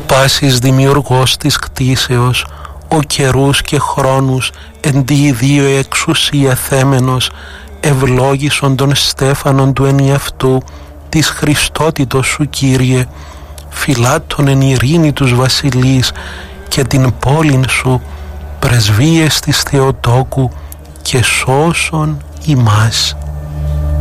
πάσης δημιουργός της κτίσεως, ο καιρούς και χρόνους εν τη ιδίω εξουσία θέμενος, ευλόγησον τον στέφανον του ενιαυτού, της Χριστότητος σου Κύριε, φυλάττον εν ειρήνη τους βασιλείς και την πόλην σου, πρεσβείες της Θεοτόκου, και σώσον ημάς.